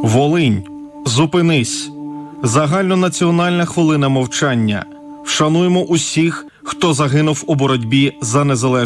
Волинь, зупинись. Загальнонаціональна хвилина мовчання. Вшануємо усіх, хто загинув у боротьбі за незалежність.